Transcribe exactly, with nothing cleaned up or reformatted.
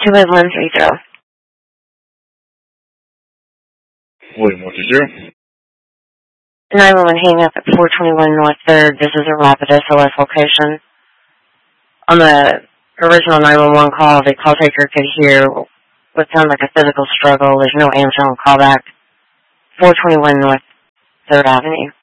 two eight one three zero. William, what did you? nine one one hang up at four twenty-one North third. This is a rapid S O S location. On the original nine one one call, the call taker could hear what sounded like a physical struggle. There's no answer on callback. four twenty-one North third Avenue.